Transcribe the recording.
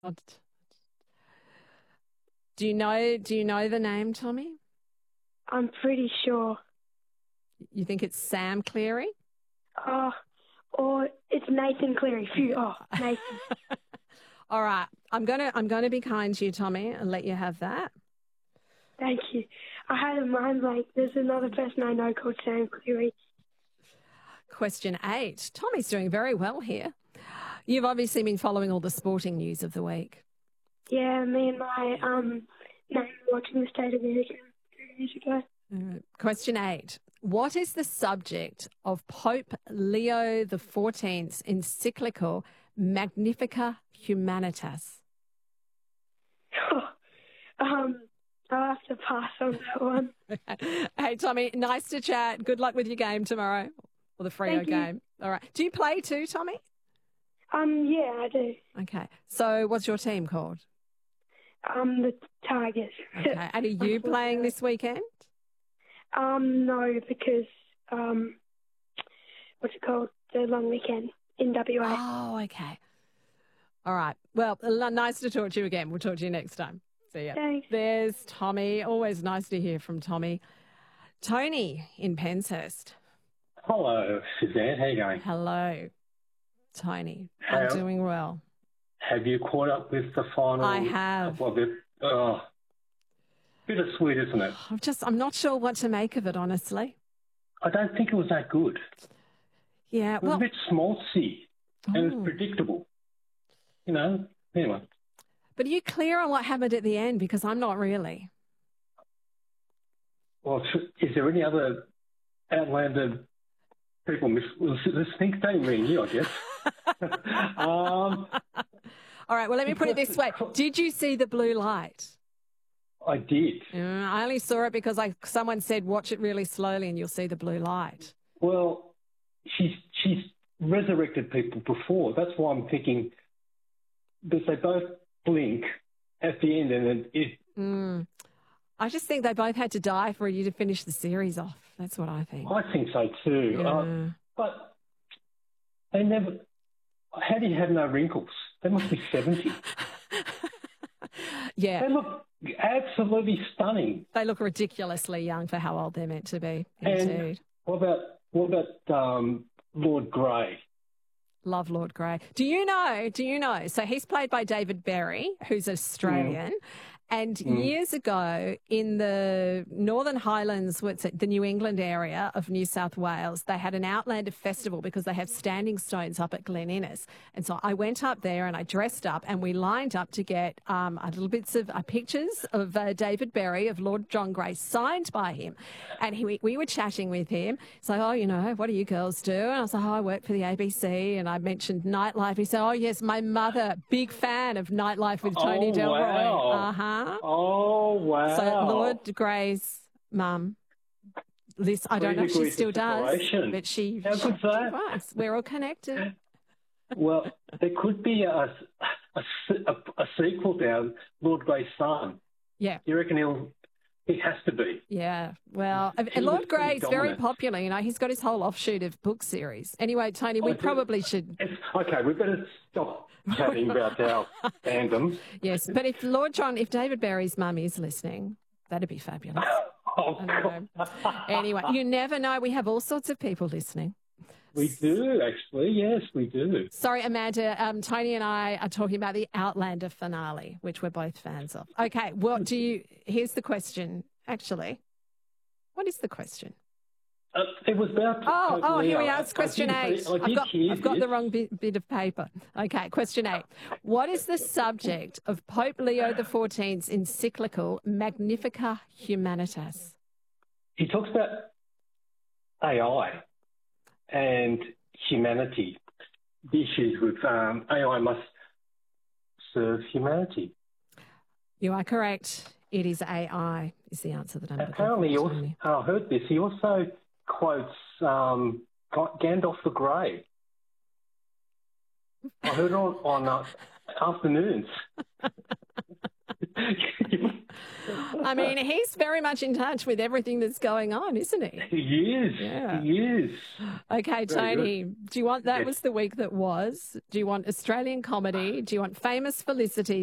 Do you know the name, Tommy? I'm pretty sure. You think it's Sam Cleary? Or it's Nathan Cleary. Phew. Oh, Nathan. All right. I'm gonna be kind to you, Tommy, and let you have that. Thank you. I had in mind, there's another person I know called Sam Cleary. Question 8. Tommy's doing very well here. You've obviously been following all the sporting news of the week. Yeah, me and my nan were watching the State of America 2 years ago. Question 8. What is the subject of Pope Leo XIV's encyclical Magnificat Humanitas? I'll have to pass on that one. Hey, Tommy, nice to chat. Good luck with your game tomorrow, or the Freo game. All right. Do you play too, Tommy? Yeah, I do. Okay. So what's your team called? The Tigers. Okay. And are you playing this weekend? No, because, what's it called? The long weekend in WA. Oh, okay. All right. Well, nice to talk to you again. We'll talk to you next time. See ya. Thanks. There's Tommy. Always nice to hear from Tommy. Tony in Penshurst. Hello, Suzanne. How you going? Hello, Tony. I'm doing well. Have you caught up with the final? I have. Bittersweet, isn't it? I'm not sure what to make of it, honestly. I don't think it was that good. Yeah, it was a bit schmaltzy and it was predictable. Anyway. But are you clear on what happened at the end? Because I'm not really. Well, is there any other outlander people listening? Don't ring you, I guess. All right, well, let me put it this way. Did you see the blue light? I did. I only saw it because someone said watch it really slowly and you'll see the blue light. Well, she's resurrected people before. That's why I'm thinking that they both blink at the end and it... I just think they both had to die for you to finish the series off. That's what I think. I think so too. Yeah. But they never... How do you have no wrinkles? They must be 70. Yeah. They look absolutely stunning. They look ridiculously young for how old they're meant to be. Indeed. And what about Lord Grey? Love Lord Grey. Do you know? So he's played by David Berry, who's Australian. And years ago in the Northern Highlands, the New England area of New South Wales, they had an Outlander festival because they have standing stones up at Glen Innes. And so I went up there and I dressed up and we lined up to get little bits of pictures of David Berry, of Lord John Grey, signed by him. And we were chatting with him. He's like, what do you girls do? And I was like, I work for the ABC. And I mentioned Nightlife. He said, yes, my mother, big fan of Nightlife with Tony Delroy. Wow. Oh, wow. So Lord Grey's mum, I don't know if she still does, but she was. We're all connected. Well, there could be a sequel down, Lord Grey's son. Yeah. You reckon he has to be? Yeah. Well, and Lord Grey is very popular. He's got his whole offshoot of book series. Anyway, Tony, we probably should... Okay, we better stop chatting about our fandom. Yes, but if David Berry's mum is listening, that'd be fabulous. God. Anyway, you never know. We have all sorts of people listening. We do, actually. Yes, we do. Sorry, Amanda. Tony and I are talking about the Outlander finale, which we're both fans of. Okay, here's the question, actually. What is the question? It was about... here we are. It's question 8. I've got the wrong bit of paper. Okay, question 8. What is the subject of Pope Leo XIV's encyclical Magnificat Humanitas? He talks about AI and humanity. The issues with AI must serve humanity. You are correct. It is AI is the answer that I'm looking for. Apparently, I heard this. He also quotes Gandalf the Grey. I heard it on afternoons. I mean, he's very much in touch with everything that's going on, isn't he? He is. Yeah. He is. Okay, Tony, do you want that Yes. was the week that was? Do you want Australian comedy? Do you want famous Felicity?